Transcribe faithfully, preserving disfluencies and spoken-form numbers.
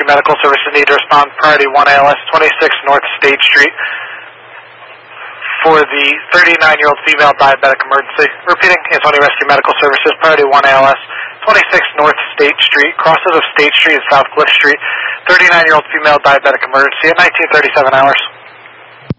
Medical Services need to respond. Priority one A L S, twenty-six North State Street, for the thirty-nine-year-old female diabetic emergency. Repeating, Antonio Rescue Medical Services, Priority one A L S, twenty-six North State Street, crosses of State Street and South Cliff Street, thirty-nine-year-old female diabetic emergency at nineteen thirty-seven hours.